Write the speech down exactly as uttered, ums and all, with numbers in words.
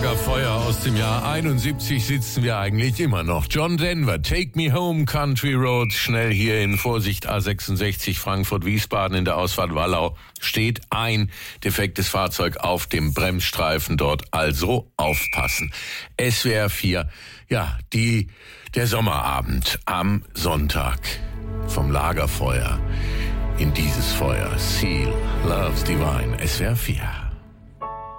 Lagerfeuer aus dem Jahr einundsiebzig sitzen wir eigentlich immer noch. John Denver, Take Me Home, Country Road, schnell hier in Vorsicht A sechsundsechzig Frankfurt-Wiesbaden in der Ausfahrt Wallau steht ein defektes Fahrzeug auf dem Bremsstreifen dort, also aufpassen. S W R vier, ja, die, der Sommerabend am Sonntag vom Lagerfeuer in dieses Feuer. Seal, Love's Divine, S W R vier.